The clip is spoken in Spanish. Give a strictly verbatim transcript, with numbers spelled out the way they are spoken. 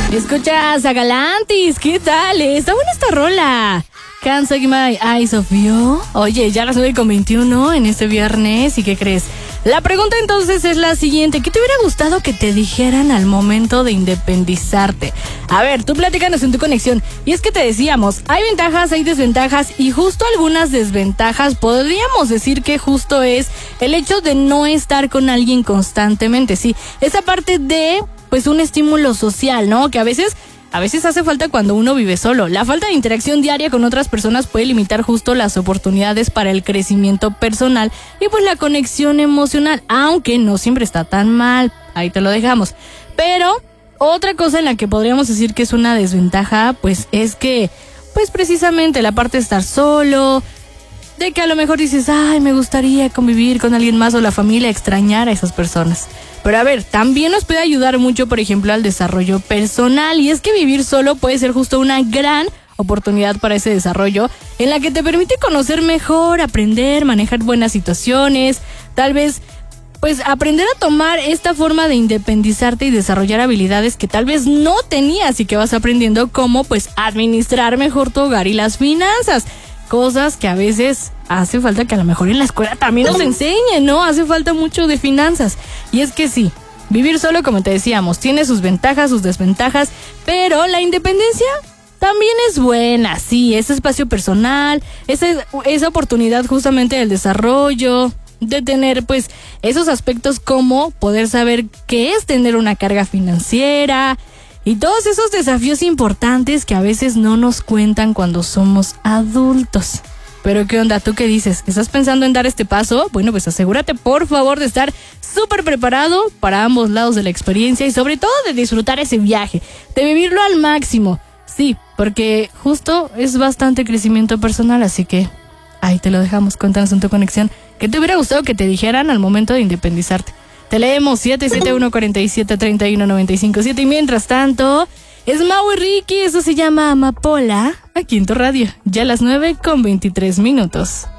Escuchas a Galantis, ¿qué tal? Está buena esta rola. Can't Take My Eyes Off You. Oye, ya las nueve con veintiuno en este viernes. ¿Y qué crees? La pregunta entonces es la siguiente. ¿Qué te hubiera gustado que te dijeran al momento de independizarte? A ver, tú platícanos en tu conexión. Y es que te decíamos, hay ventajas, hay desventajas, y justo algunas desventajas podríamos decir que justo es el hecho de no estar con alguien constantemente. Sí, esa parte de, pues, un estímulo social, ¿no? Que a veces... A veces hace falta cuando uno vive solo. La falta de interacción diaria con otras personas puede limitar justo las oportunidades para el crecimiento personal y pues la conexión emocional, aunque no siempre está tan mal. Ahí te lo dejamos. Pero otra cosa en la que podríamos decir que es una desventaja, pues es que, pues precisamente la parte de estar solo, de que a lo mejor dices, ay, me gustaría convivir con alguien más o la familia, extrañar a esas personas. Pero a ver, también nos puede ayudar mucho, por ejemplo, al desarrollo personal. Y es que vivir solo puede ser justo una gran oportunidad para ese desarrollo, en la que te permite conocer mejor, aprender, manejar buenas situaciones, tal vez, pues, aprender a tomar esta forma de independizarte y desarrollar habilidades que tal vez no tenías y que vas aprendiendo, como, pues, administrar mejor tu hogar y las finanzas. Cosas que a veces hace falta que a lo mejor en la escuela también nos enseñen, ¿no? Hace falta mucho de finanzas. Y es que sí, vivir solo, como te decíamos, tiene sus ventajas, sus desventajas, pero la independencia también es buena, sí, ese espacio personal, esa, esa oportunidad justamente del desarrollo, de tener pues esos aspectos como poder saber qué es tener una carga financiera, y todos esos desafíos importantes que a veces no nos cuentan cuando somos adultos. Pero ¿qué onda? ¿Tú qué dices? ¿Estás pensando en dar este paso? Bueno, pues asegúrate por favor de estar súper preparado para ambos lados de la experiencia y sobre todo de disfrutar ese viaje, de vivirlo al máximo. Sí, porque justo es bastante crecimiento personal, así que ahí te lo dejamos. Cuéntanos en tu conexión qué te hubiera gustado que te dijeran al momento de independizarte. Te leemos siete siete uno, cuatro siete, tres uno nueve cinco siete. Y mientras tanto, es Mau y Ricky, eso se llama Amapola, aquí en tu radio, ya a las nueve con veintitrés minutos.